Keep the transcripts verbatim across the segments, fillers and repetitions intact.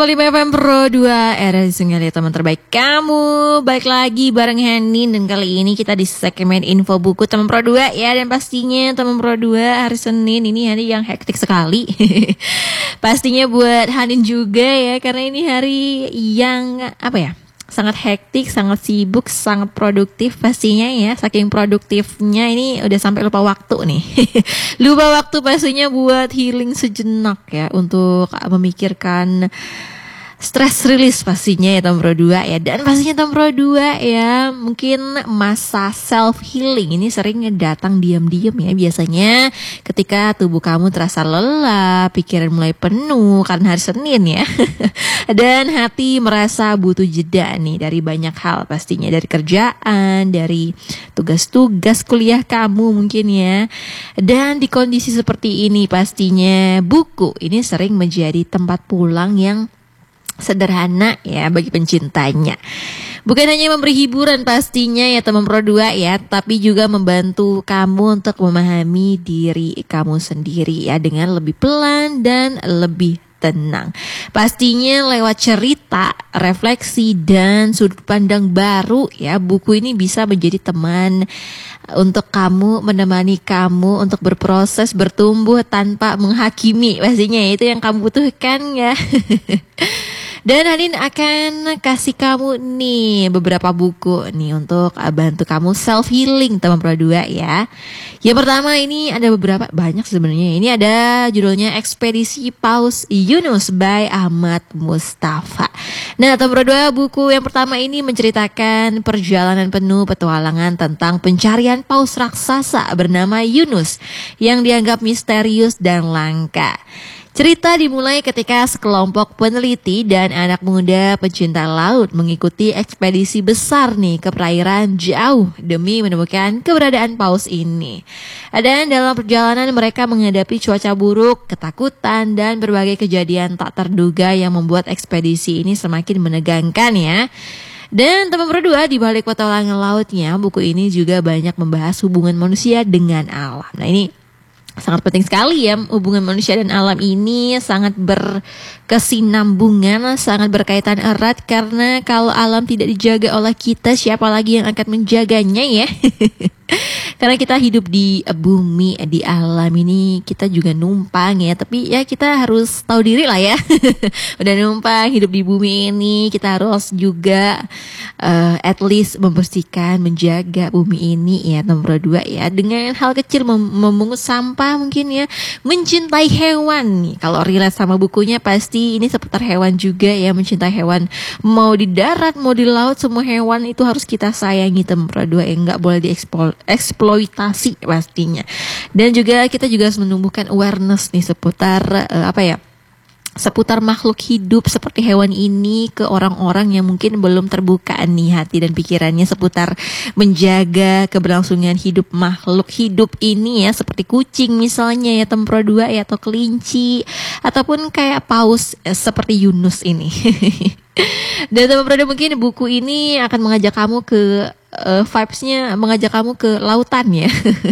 koma lima F M Pro dua Era Sungai teman terbaik kamu. Balik lagi bareng Henin. Dan kali ini kita di segmen info buku teman Pro dua ya. Dan pastinya teman Pro dua hari Senin ini hari yang hektik sekali. Pastinya buat Hanin juga ya. Karena ini hari yang apa ya, sangat hektik, sangat sibuk, sangat produktif pastinya ya. Saking produktifnya ini udah sampai lupa waktu nih. Lupa waktu pastinya buat healing sejenak ya. Untuk memikirkan stress release pastinya ya Tom Pro dua ya. Dan pastinya Tom Pro dua ya, mungkin masa self healing ini sering datang diam-diam ya. Biasanya ketika tubuh kamu terasa lelah, pikiran mulai penuh karena hari Senin ya. Dan hati merasa butuh jeda nih dari banyak hal pastinya. Dari kerjaan, dari tugas-tugas kuliah kamu mungkin ya. Dan di kondisi seperti ini pastinya buku ini sering menjadi tempat pulang yang sederhana ya bagi pencintanya. Bukan hanya memberi hiburan pastinya ya teman Pro dua ya, tapi juga membantu kamu untuk memahami diri kamu sendiri ya dengan lebih pelan dan lebih tenang. Pastinya lewat cerita, refleksi dan sudut pandang baru ya, buku ini bisa menjadi teman untuk kamu, menemani kamu untuk berproses bertumbuh tanpa menghakimi. Pastinya itu yang kamu butuhkan ya. Dan Hanin akan kasih kamu nih beberapa buku nih untuk bantu kamu self healing teman Pro dua ya. Yang pertama ini ada beberapa, banyak sebenarnya. Ini ada judulnya Ekspedisi Paus Yunus by Ahmad Mustafa. Nah teman Pro dua, buku yang pertama ini menceritakan perjalanan penuh petualangan tentang pencarian paus raksasa bernama Yunus yang dianggap misterius dan langka. Cerita dimulai ketika sekelompok peneliti dan anak muda pecinta laut mengikuti ekspedisi besar nih ke perairan jauh demi menemukan keberadaan paus ini. Dan dalam perjalanan mereka menghadapi cuaca buruk, ketakutan, dan berbagai kejadian tak terduga yang membuat ekspedisi ini semakin menegangkan ya. Dan teman Pro dua, di balik petualangan lautnya, buku ini juga banyak membahas hubungan manusia dengan alam. Nah ini sangat penting sekali ya, hubungan manusia dan alam ini sangat berkesinambungan, sangat berkaitan erat. Karena kalau alam tidak dijaga oleh kita, siapa lagi yang akan menjaganya ya? Karena kita hidup di bumi, di alam ini kita juga numpang ya. Tapi ya kita harus tahu diri lah ya. Udah numpang hidup di bumi ini, kita harus juga uh, at least membersihkan, menjaga bumi ini ya nomor dua ya. Dengan hal kecil mem- memungut sampah mungkin ya, mencintai hewan nih. Kalau relate sama bukunya pasti ini seputar hewan juga ya, mencintai hewan. Mau di darat, mau di laut, semua hewan itu harus kita sayangi nomor dua ya, nggak boleh dieksploitasi eksploitasi pastinya. Dan juga kita juga harus menumbuhkan awareness nih seputar uh, apa ya, seputar makhluk hidup seperti hewan ini ke orang-orang yang mungkin belum terbuka nih hati dan pikirannya seputar menjaga keberlangsungan hidup makhluk hidup ini ya, seperti kucing misalnya ya Tem Pro dua ya, atau kelinci, ataupun kayak paus eh, seperti Yunus ini. Dan teman Pro dua, mungkin buku ini akan mengajak kamu ke uh, vibes-nya mengajak kamu ke lautan ya.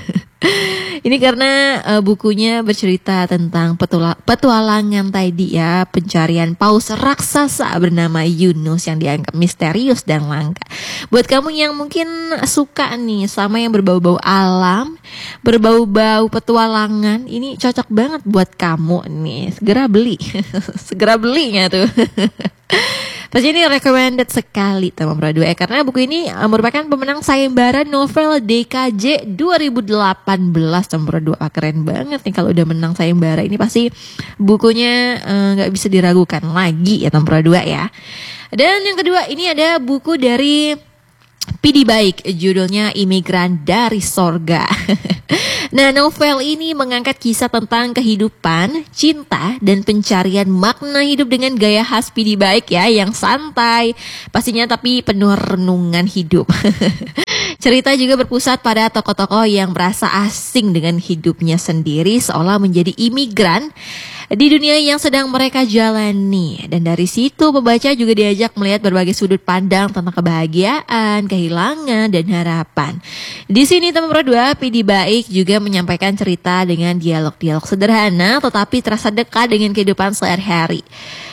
Ini karena uh, bukunya bercerita tentang petula- petualangan tadi ya, pencarian paus raksasa bernama Yunus yang dianggap misterius dan langka. Buat kamu yang mungkin suka nih sama yang berbau-bau alam, berbau-bau petualangan, ini cocok banget buat kamu nih. Segera beli. Segera belinya tuh. Pasti ini recommended sekali teman Pro dua ya, karena buku ini merupakan pemenang sayembara novel D K J dua ribu delapan belas teman Pro dua. Ah, keren banget nih kalau udah menang sayembara ini, pasti bukunya nggak uh, bisa diragukan lagi ya teman Pro dua ya. Dan yang kedua ini ada buku dari P D Baik, judulnya Imigran dari Sorga. Nah, novel ini mengangkat kisah tentang kehidupan, cinta, dan pencarian makna hidup dengan gaya khas P D Baik ya, yang santai pastinya tapi penuh renungan hidup. Cerita juga berpusat pada tokoh-tokoh yang merasa asing dengan hidupnya sendiri seolah menjadi imigran di dunia yang sedang mereka jalani. Dan dari situ pembaca juga diajak melihat berbagai sudut pandang tentang kebahagiaan, kehilangan, dan harapan. Di sini teman Pro dua, P D Baik juga menyampaikan cerita dengan dialog-dialog sederhana tetapi terasa dekat dengan kehidupan sehari-hari.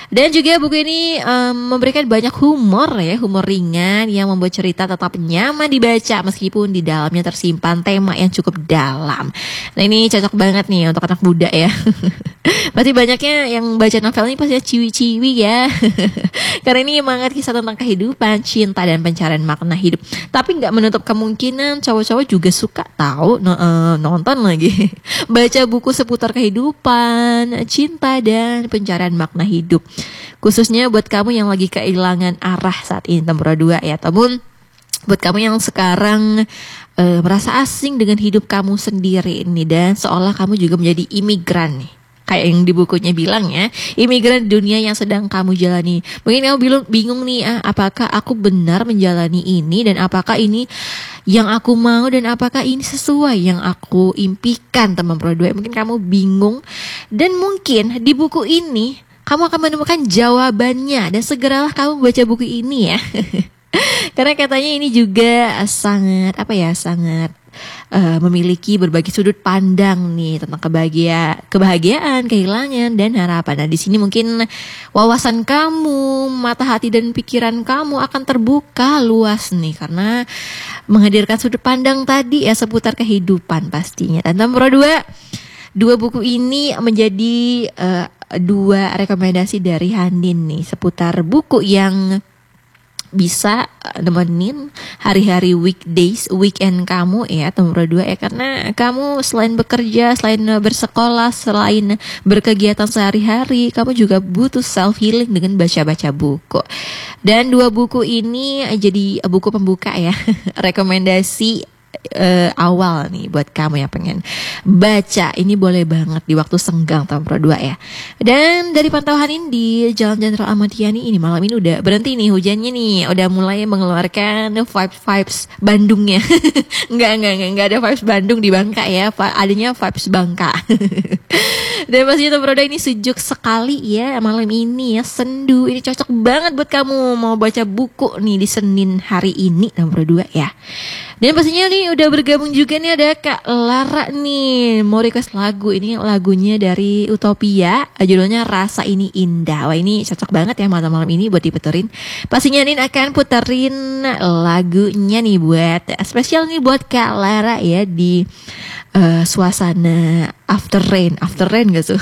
Dan juga buku ini um, memberikan banyak humor ya, humor ringan yang membuat cerita tetap nyaman dibaca meskipun di dalamnya tersimpan tema yang cukup dalam. Nah ini cocok banget nih untuk anak muda ya. Berarti banyaknya yang baca novel ini pasti ciwi-ciwi ya. Karena ini mengangkat kisah tentang kehidupan, cinta dan pencarian makna hidup. Tapi nggak menutup kemungkinan cowok-cowok juga suka tahu no, uh, nonton lagi. Baca buku seputar kehidupan, cinta dan pencarian makna hidup. Khususnya buat kamu yang lagi kehilangan arah saat ini nomor dua ya, teman. Buat kamu yang sekarang uh, merasa asing dengan hidup kamu sendiri ini dan seolah kamu juga menjadi imigran nih. Kayak yang di bukunya bilang ya, imigran dunia yang sedang kamu jalani. Mungkin kamu bingung, bingung nih, ah, apakah aku benar menjalani ini dan apakah ini yang aku mau dan apakah ini sesuai yang aku impikan, teman Pro dua. Mungkin kamu bingung dan mungkin di buku ini kamu akan menemukan jawabannya dan segeralah kamu baca buku ini ya. Karena katanya ini juga sangat apa ya, sangat uh, memiliki berbagai sudut pandang nih tentang kebahagia, kebahagiaan, kehilangan dan harapan. Nah, di sini mungkin wawasan kamu, mata hati dan pikiran kamu akan terbuka luas nih karena menghadirkan sudut pandang tadi ya seputar kehidupan pastinya. Dan nomor dua, dua buku ini menjadi uh, dua rekomendasi dari Hanin nih seputar buku yang bisa nemenin hari-hari weekdays, weekend kamu ya, nomor dua ya, karena kamu selain bekerja, selain bersekolah, selain berkegiatan sehari-hari, kamu juga butuh self healing dengan baca-baca buku. Dan dua buku ini jadi buku pembuka ya, rekomendasi Uh, awal nih buat kamu yang pengen baca. Ini boleh banget di waktu senggang tahun Pro dua ya. Dan dari pantauan ini di Jalan Jenderal Ahmad Yani ini malam ini udah berhenti nih hujannya nih, udah mulai mengeluarkan vibes-vibes Bandungnya. Enggak, enggak, enggak, enggak ada vibes Bandung di Bangka ya, adanya vibes Bangka. Dan pastinya Pro dua ini sejuk sekali ya malam ini ya, sendu. Ini cocok banget buat kamu mau baca buku nih di Senin hari ini Pro dua ya. Dan pastinya nih udah bergabung juga nih ada Kak Lara nih, mau request lagu. Ini lagunya dari Utopia, judulnya Rasa Ini Indah. Wah ini cocok banget ya malam-malam ini buat diputerin. Pastinya nih akan puterin lagunya nih buat spesial nih buat Kak Lara ya di uh, suasana after rain. After rain gak tuh?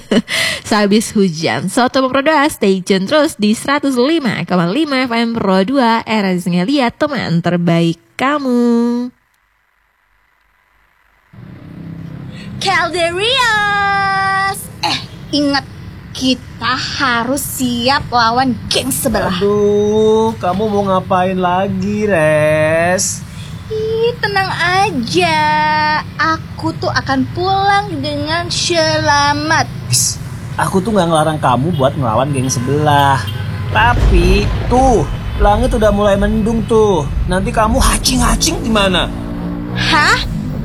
Sehabis hujan. So teman Pro dua stay tune terus di seratus lima koma lima F M Pro dua, era lihat teman terbaik kamu. Calderias, eh ingat kita harus siap lawan geng sebelah. Aduh, kamu mau ngapain lagi, Res? Ih, tenang aja. Aku tuh akan pulang dengan selamat. Is, aku tuh gak ngelarang kamu buat ngelawan geng sebelah. Tapi tuh langit udah mulai mendung tuh. Nanti kamu hacing-hacing di mana? Hah?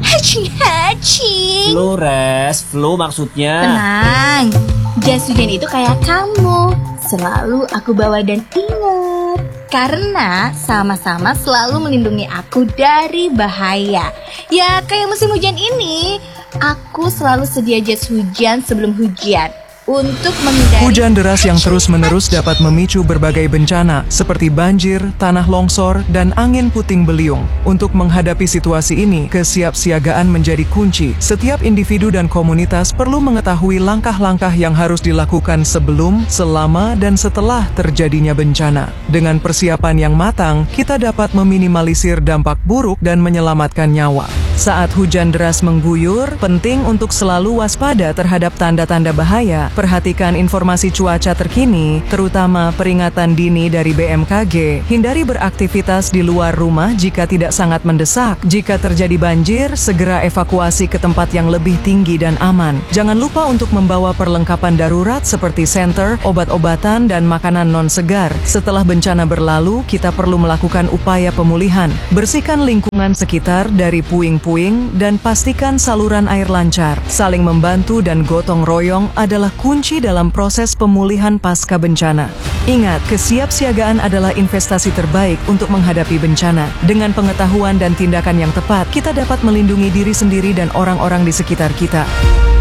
Hacing-hacing? Flu, Res. Flu maksudnya. Tenang. Jas hujan itu kayak kamu. Selalu aku bawa dan ingat. Karena sama-sama selalu melindungi aku dari bahaya. Ya kayak musim hujan ini. Aku selalu sedia jas hujan sebelum hujan. Untuk menghindari hujan deras yang terus-menerus dapat memicu berbagai bencana seperti banjir, tanah longsor, dan angin puting beliung. Untuk menghadapi situasi ini, kesiapsiagaan menjadi kunci. Setiap individu dan komunitas perlu mengetahui langkah-langkah yang harus dilakukan sebelum, selama, dan setelah terjadinya bencana. Dengan persiapan yang matang, kita dapat meminimalisir dampak buruk dan menyelamatkan nyawa. Saat hujan deras mengguyur, penting untuk selalu waspada terhadap tanda-tanda bahaya. Perhatikan informasi cuaca terkini, terutama peringatan dini dari B M K G. Hindari beraktivitas di luar rumah jika tidak sangat mendesak. Jika terjadi banjir, segera evakuasi ke tempat yang lebih tinggi dan aman. Jangan lupa untuk membawa perlengkapan darurat seperti senter, obat-obatan, dan makanan non-segar. Setelah bencana berlalu, kita perlu melakukan upaya pemulihan. Bersihkan lingkungan sekitar dari puing-puing dan pastikan saluran air lancar. Saling membantu dan gotong royong adalah kunci dalam proses pemulihan pasca bencana. Ingat, kesiapsiagaan adalah investasi terbaik untuk menghadapi bencana. Dengan pengetahuan dan tindakan yang tepat, kita dapat melindungi diri sendiri dan orang-orang di sekitar kita.